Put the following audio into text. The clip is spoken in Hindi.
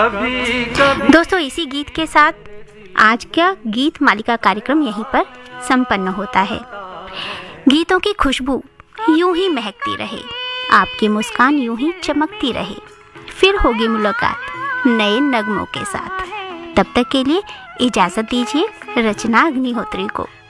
दोस्तों, इसी गीत के साथ आज का गीत मालिका कार्यक्रम यहीं पर संपन्न होता है। गीतों की खुशबू यूं ही महकती रहे, आपकी मुस्कान यूं ही चमकती रहे। फिर होगी मुलाकात नए नगमों के साथ। तब तक के लिए इजाजत दीजिए रचना अग्निहोत्री को।